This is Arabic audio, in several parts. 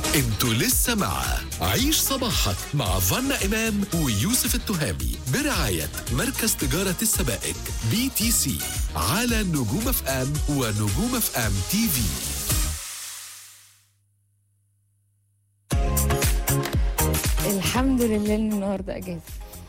انتوا لسه مع عيش صباحك مع فانا إمام ويوسف التهامي برعاية مركز تجارة السبائك BTC على نجوم اف ام ونجوم اف ام تي في. الحمد لله ان النهارده اجازه.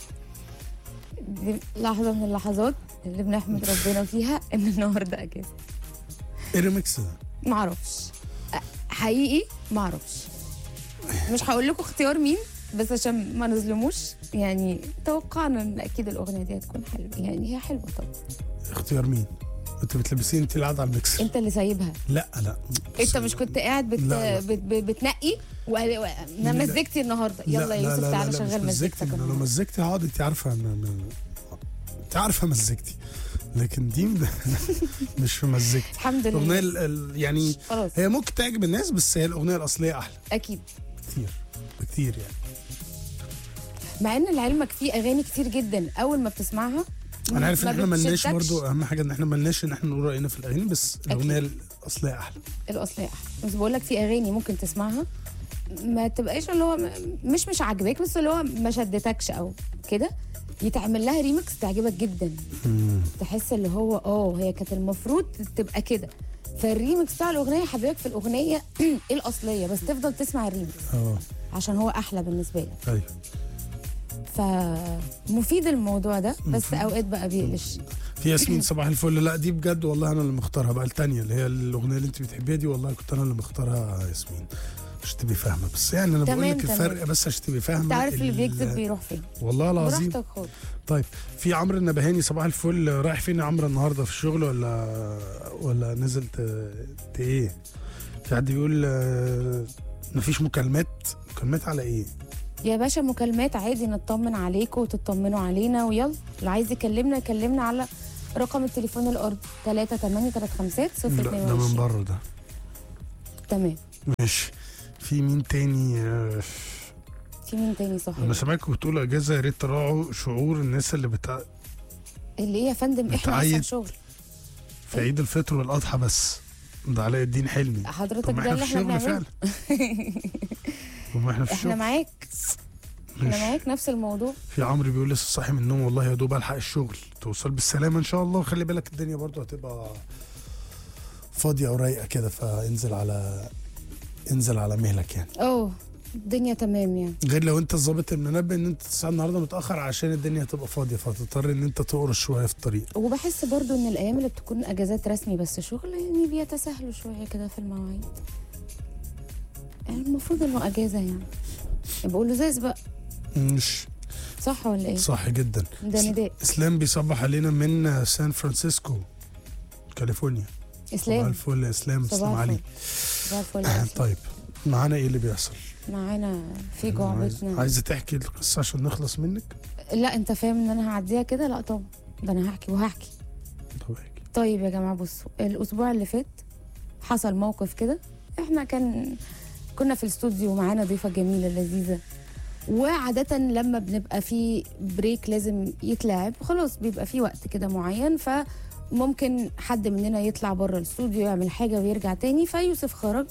دي لحظه من اللحظات اللي بنحمد ربنا فيها ان النهارده اجازه. ايه الريمكس ده؟ معرفش حقيقي، معرفش. مش هقول لكم اختيار مين بس عشان ما نظلموش، يعني توقعنا ان اكيد الاغنيه دي هتكون حلوه، يعني هي حلوه طبعا. اختيار مين؟ انت بتلبسين انت اللي قاعده على الميكسر. انت اللي سايبها. لا انت مش كنت قاعد لا. بتنقي مزجتي النهارده؟ يلا يا يوسف تعالى شغل مزجتك. انا لو مزجتي هقعد، انت عارفه انت عارفه مزجتي، لكن دي مش في مزجتي. الحمد لله. الاغنيه يعني خلاص. هي ممكن تعجب الناس بس هي الاغنيه الاصليه احلى اكيد بكتير يعني. مع ان لعلمك في اغاني كتير جدا اول ما بتسمعها انا عارف ان ما احنا ملناش، بتشدكش. برضو اهم حاجه ان احنا ملناش ان احنا نقول راينا في الاغاني، بس الاغنيه الاصليه احلى. الاصليه احلى، بس بقول لك في اغاني ممكن تسمعها ما تبقاش اللي هو مش عاجباك، بس اللي هو ما شدتكش او كده، يتعمل لها ريمكس تعجبك جدا. تحس اللي هو هي كانت المفروض تبقى كده، فالريمكس بتاع الاغنيه حبيبك في الاغنيه الاصليه، بس تفضل تسمع الريمكس عشان هو احلى بالنسبه لك. ايوه فمفيد الموضوع ده، بس اوقات بقى بيقلش. في ياسمين صباح الفل. لا دي بجد والله انا اللي مختارها بقى، التانية اللي هي الاغنيه اللي انت بتحبيها دي، والله كنت انا اللي مختارها ياسمين، عشان تبقي فاهمه. بس يعني انا بقول لك الفرق بس عشان تبقي فاهمه. انت عارف اللي بيكذب بيروح فين والله العظيم. براحتك خالص. طيب في عمرو النبهاني صباح الفل. رايح فين يا عمرو النهارده؟ في الشغل ولا نزل ايه؟ في حد بيقول مفيش مكالمات على ايه يا باشا؟ مكالمات عادي، نطمن عليكم وتطمنوا علينا، ويلا اللي عايز يكلمنا على رقم التليفون الارض 38350 ده من بره ده. تمام ماشي. في مين تاني؟ صحيح؟ انا سامعكم بتقولوا اجازه، يا ريت تراعوا شعور الناس اللي اللي ايه يا فندم؟ احنا اصلا شغل في عيد الفطر والاضحى بس. ده علاء الدين حلمي. حضرتك ده اللي احنا بنعمله. احنا في الشغل. احنا معاك نفس الموضوع. في عمرو بيقول لسه صاحي من النوم والله يا دوب الحق الشغل. توصل بالسلامه ان شاء الله. خلي بالك الدنيا برضو هتبقى فاضيه ورايقه كده، فانزل على مهلك يعني. الدنيا تمام يعني. غير لو انت الظابط المنبه ان انت تصحى النهارده متاخر عشان الدنيا هتبقى فاضيه، فتضطر ان انت تقرص شويه في الطريق. وبحس برضو ان الايام اللي بتكون اجازات رسمي بس شغل، يعني بيتساهلوا شويه كده في المواعيد. يعني المفروض انه اجازه يعني بقول له زي بقى. مش صح ولا ايه؟ صح جدا. ده نداء. اسلام بيصبح علينا من سان فرانسيسكو كاليفورنيا. اسلام صباح الفل يا اسلام. اسلام علي. صباح الفل. طيب معانا ايه اللي بيحصل؟ معانا في جعبتنا. عايزه تحكي القصه عشان نخلص منك؟ لا انت فاهم ان انا هعديها كده؟ لا طبعا، ده انا هحكي. طب احكي. طيب يا جماعه بصوا، الاسبوع اللي فات حصل موقف كده. احنا كنا في الاستوديو معانا ضيفه جميله لذيذه، وعاده لما بنبقى في بريك لازم يتلعب، خلاص بيبقى في وقت كده معين، فممكن حد مننا يطلع بره الاستوديو يعمل حاجه ويرجع تاني. فيوسف خرج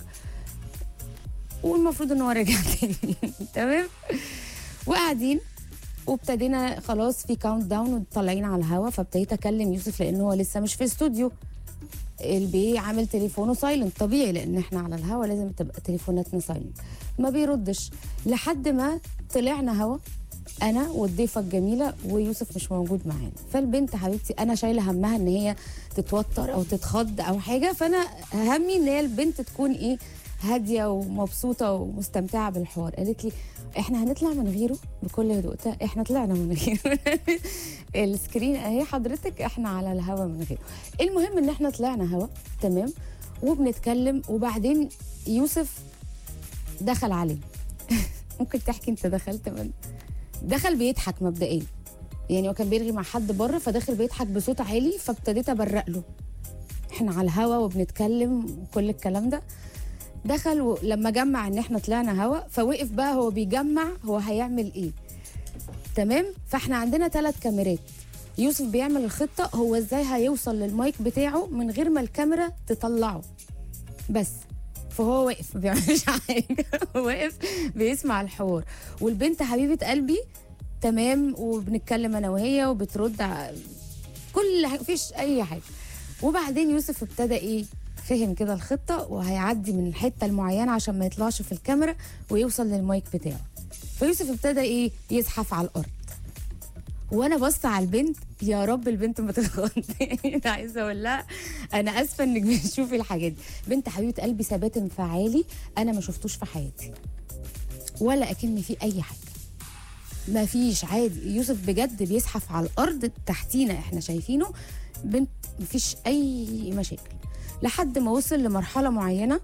والمفروض ان هو رجع تاني. تمام. وقاعدين وابتدينا خلاص في كاونت داون وطالعين على الهوا، فابتديت اكلم يوسف لان هو لسه مش في استوديو. البي عامل تليفونه سايلنت طبيعي، لان احنا على الهوا لازم تبقى تليفوناتنا سايلنت. ما بيردش لحد ما طلعنا هوا انا والضيفه الجميله ويوسف مش موجود معانا. فالبنت حبيبتي انا شايله همها ان هي تتوتر او تتخض او حاجه، فانا همي ان هي البنت تكون ايه، هاديه ومبسوطه ومستمتعه بالحوار. قالت لي احنا هنطلع من غيره بكل هدوء. احنا طلعنا من غيره. السكرين اهي حضرتك، احنا على الهوا من غيره. المهم ان احنا طلعنا هوا تمام وبنتكلم، وبعدين يوسف دخل عليه. ممكن تحكي انت دخلت من دخل بيضحك مبدئيا، يعني هو كان بيرغي مع حد بره فداخل بيضحك بصوت عالي، فابتديت ابرق له احنا على الهوا وبنتكلم وكل الكلام ده. دخل لما جمع ان احنا طلعنا هوا فوقف بقى هو بيجمع هو هيعمل ايه. تمام. فاحنا عندنا 3 كاميرات. يوسف بيعمل الخطه هو ازاي هيوصل للمايك بتاعه من غير ما الكاميرا تطلعه بس. فهو واقف ما بيعملش حاجه، واقف بيسمع الحوار، والبنت حبيبه قلبي تمام، وبنتكلم انا وهي وبترد كل حاجه، مفيش اي حاجه. وبعدين يوسف ابتدى ايه، فهم كده الخطه وهيعدي من الحته المعينه عشان ما يطلعش في الكاميرا ويوصل للمايك بتاعه. فيوسف ابتدى ايه، يزحف على الارض، وانا بص على البنت، يا رب البنت ما تتخض. انا عايزه اقول لها انا اسفه انك بتشوفي الحاجات دي. بنت حبيبه قلبي ثبات انفعالي انا ما شفتوش في حياتي، ولا اكن في اي حاجه، ما فيش، عادي. يوسف بجد بيزحف على الارض تحتينا احنا شايفينه، بنت ما فيش اي مشاكل، لحد ما وصل لمرحله معينه.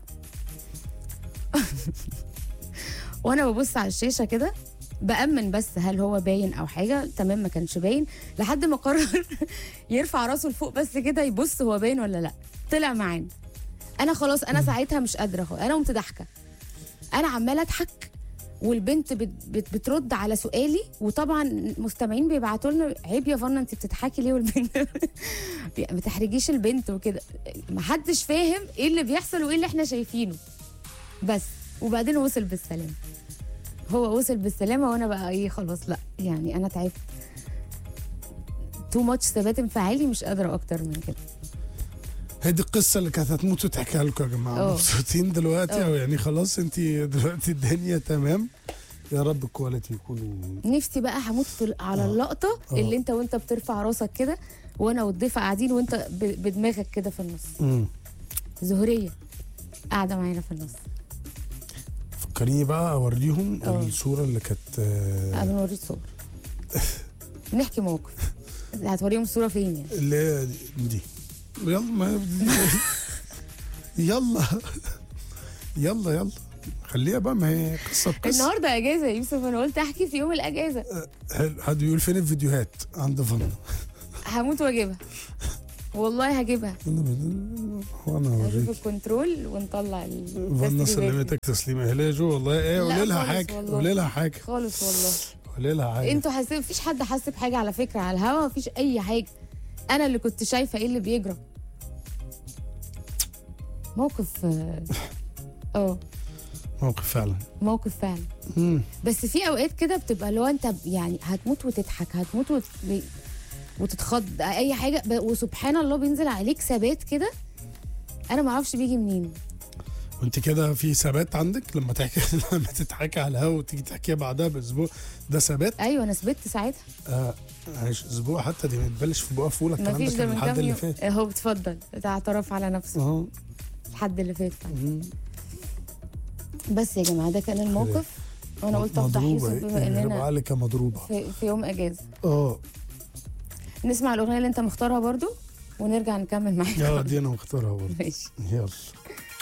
وانا ببص على الشاشه كده بأمن بس هل هو باين او حاجه، تمام ما كانش باين، لحد ما قرر يرفع راسه لفوق بس كده يبص هو باين ولا لا. طلع معانا. انا خلاص انا ساعتها مش قادره، انا قمت ضحكه، انا عماله اضحك، والبنت بترد على سؤالي، وطبعا المستمعين بيبعتوا لنا عيب يا فنا انت بتضحكي ليه، والبنت ما تحرجيش البنت وكده. ما حدش فاهم ايه اللي بيحصل وايه اللي احنا شايفينه بس. وبعدين وصل بالسلامه، هو وصل بالسلامه، وانا بقى ايه خلاص، لا يعني انا تعبت تو ماتش ثبات انفعالي، مش قادره اكتر من كده. هي دي القصه اللي كانت هتموت وتحكيها لكم يا جماعه. مبسوطين دلوقتي او يعني خلاص انت دلوقتي الدنيا تمام؟ يا رب الكواليتي يكونوا. نفسي بقى هموت على اللقطه اللي انت وانت بترفع راسك كده، وانا والضيفه قاعدين وانت بدماغك كده في النص. زهريه قاعده معانا في النص. فكريني بقى اوريهم الصوره اللي كانت قبل ما اوريك صور نحكي موقف. هتوريهم الصوره فين يعني؟ اللي دي يلا ما يلا يلا يلا خليها بقى، ما هي قصه بقصه. النهارده اجازه يا يوسف، انا قلت احكي في يوم الاجازه. حلو. حد يقول فين الفيديوهات عند فن؟ هموت واجيبها والله، هجيبها. وانا هشوف الكنترول ونطلع فن سلمتك تسليمه هلا جو والله. ايه قولي لها حاجه، قولي لها حاجه خالص والله، قولي لها حاجه. انتوا حاسين مفيش حد حاسس بحاجه على فكره على الهوا، مفيش اي حاجه، انا اللي كنت شايفه ايه اللي بيجرى. موقف موقف فعلا، موقف فعلا. بس في اوقات كده بتبقى لو انت يعني هتموت وتضحك، هتموت وتتخض اي حاجه، وسبحان الله بينزل عليك ثبات كده، انا ما اعرفش بيجي منين. وانت كده في ثبات عندك لما تحكي لما تتحكي على الهوا وتيجي تحكيها بعدها باسبوع، ده ثبات؟ ايوه انا ثبت ساعتها. عايش اسبوع حتى، دي ما تبلش في بقى فوله. الكلام ده كان الحد اللي فات اهو. بتفضل اعترف على نفسه الحد اللي فات. بس يا جماعه ده كان الموقف، وانا قلت افضح يوسف بما اننا عليك مضروبه في يوم اجازه. نسمع الاغنيه اللي انت مختارها برضو ونرجع نكمل معاك. دي انا مختارها برضو. ماشي يلا.